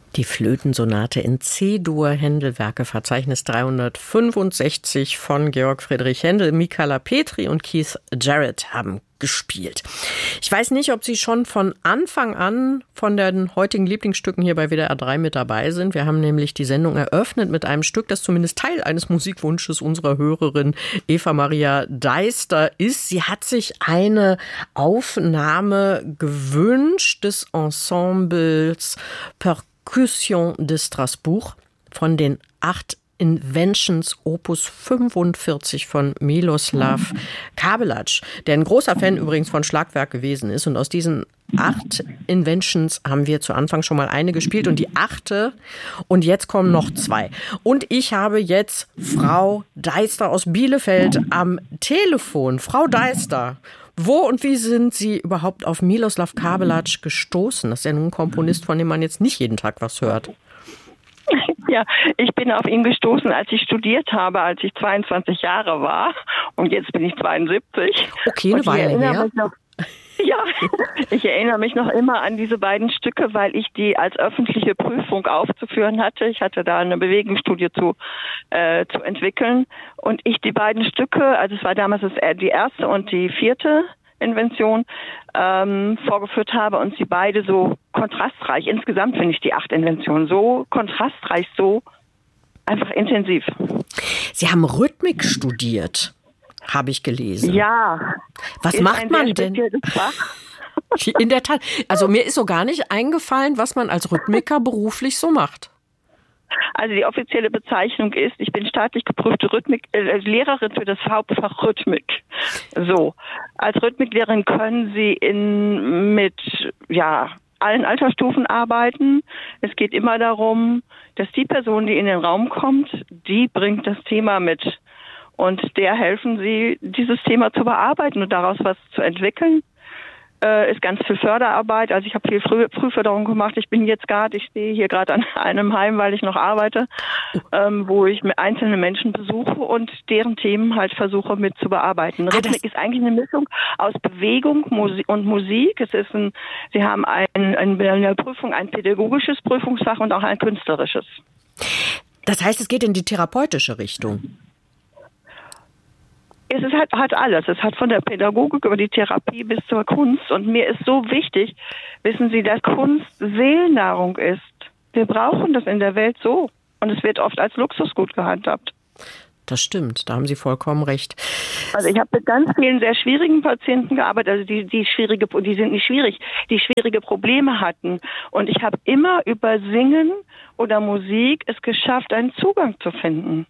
Die Flötensonate in C-Dur, Händel-Werke, Verzeichnis 365 von Georg Friedrich Händel. Michala Petri und Keith Jarrett haben gespielt. Ich weiß nicht, ob Sie schon von Anfang an von den heutigen Lieblingsstücken hier bei WDR 3 mit dabei sind. Wir haben nämlich die Sendung eröffnet mit einem Stück, das zumindest Teil eines Musikwunsches unserer Hörerin Eva Maria Deister ist. Sie hat sich eine Aufnahme gewünscht des Ensembles Percussion de Strasbourg von den 8 Inventions Opus 45 von Miloslav Kabelac, der ein großer Fan übrigens von Schlagwerk gewesen ist. Und aus diesen 8 Inventions haben wir zu Anfang schon mal eine gespielt und die 8. Und jetzt kommen noch 2. Und ich habe jetzt Frau Deister aus Bielefeld am Telefon. Frau Deister, wo und wie sind Sie überhaupt auf Miloslav Kabelac gestoßen? Das ist ja nun ein Komponist, von dem man jetzt nicht jeden Tag was hört. Ja, ich bin auf ihn gestoßen, als ich studiert habe, als ich 22 Jahre war. Und jetzt bin ich 72. Okay, eine Weile her. Ja, ich erinnere mich noch immer an diese beiden Stücke, weil ich die als öffentliche Prüfung aufzuführen hatte. Ich hatte da eine Bewegungsstudie zu entwickeln. Und ich die beiden Stücke, also es war damals die erste und die 4. Invention vorgeführt habe und sie beide so kontrastreich. Insgesamt finde ich die 8 Inventionen so kontrastreich, so einfach intensiv. Sie haben Rhythmik studiert, habe ich gelesen. Ja. Was macht man denn? In der Tat. Also mir ist so gar nicht eingefallen, was man als Rhythmiker beruflich so macht. Also die offizielle Bezeichnung ist, ich bin staatlich geprüfte Lehrerin für das Hauptfach Rhythmik. So, als Rhythmiklehrerin können Sie mit allen Altersstufen arbeiten. Es geht immer darum, dass die Person, die in den Raum kommt, die bringt das Thema mit. Und der helfen Sie, dieses Thema zu bearbeiten und daraus was zu entwickeln. Ist ganz viel Förderarbeit. Also ich habe viel Frühförderung gemacht. Ich stehe hier gerade an einem Heim, weil ich noch arbeite, wo ich einzelne Menschen besuche und deren Themen halt versuche mit zu bearbeiten. Rhythmik ist eigentlich eine Mischung aus Bewegung und Musik. Sie haben in der Prüfung ein pädagogisches Prüfungsfach und auch ein künstlerisches. Das heißt, es geht in die therapeutische Richtung. Es hat alles. Es hat von der Pädagogik über die Therapie bis zur Kunst. Und mir ist so wichtig, wissen Sie, dass Kunst Seelennahrung ist. Wir brauchen das in der Welt so. Und es wird oft als Luxusgut gehandhabt. Das stimmt, da haben Sie vollkommen recht. Also ich habe mit ganz vielen sehr schwierigen Patienten gearbeitet, also die schwierige Probleme hatten. Und ich habe immer über Singen oder Musik es geschafft, einen Zugang zu finden.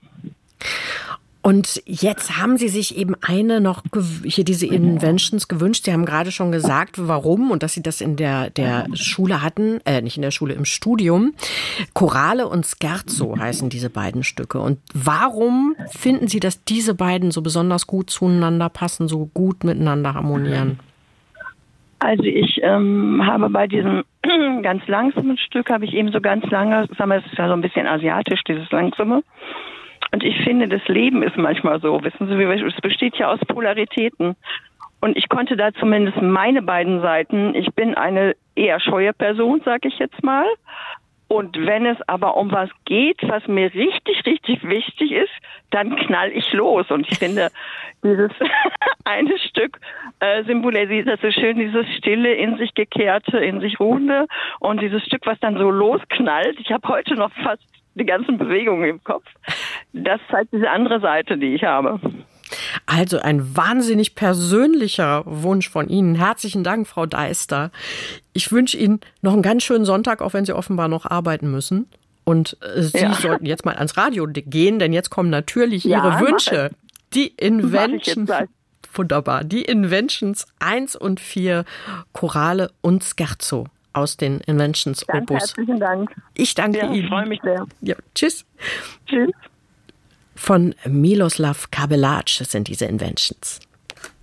Und jetzt haben Sie sich eben diese Inventions gewünscht. Sie haben gerade schon gesagt, warum und dass Sie das in der Schule hatten, nicht in der Schule, im Studium. Chorale und Scherzo heißen diese beiden Stücke. Und warum finden Sie, dass diese beiden so besonders gut zueinander passen, so gut miteinander harmonieren? Also ich habe bei diesem ganz langsamen Stück, habe ich eben so ganz lange, es ist ja so ein bisschen asiatisch, dieses Langsame. Und ich finde, das Leben ist manchmal so, wissen Sie, es besteht ja aus Polaritäten. Und ich konnte da zumindest meine beiden Seiten, ich bin eine eher scheue Person, sag ich jetzt mal. Und wenn es aber um was geht, was mir richtig, richtig wichtig ist, dann knall ich los. Und ich finde, dieses eine Stück symbolisiert das so schön, dieses Stille, in sich gekehrte, in sich ruhende. Und dieses Stück, was dann so losknallt, ich habe heute noch fast die ganzen Bewegungen im Kopf. Das zeigt diese andere Seite, die ich habe. Also ein wahnsinnig persönlicher Wunsch von Ihnen. Herzlichen Dank, Frau Deister. Ich wünsche Ihnen noch einen ganz schönen Sonntag, auch wenn Sie offenbar noch arbeiten müssen. Und Sie sollten jetzt mal ans Radio gehen, denn jetzt kommen natürlich Ihre Wünsche. Die Inventions. Wunderbar. Die Inventions 1 und 4, Chorale und Scherzo aus den Inventions Opus. Ganz herzlichen Dank. Ich danke Ihnen. Ich freue mich sehr. Ja, tschüss. Tschüss. Von Miloslav Kabelac sind diese Inventions.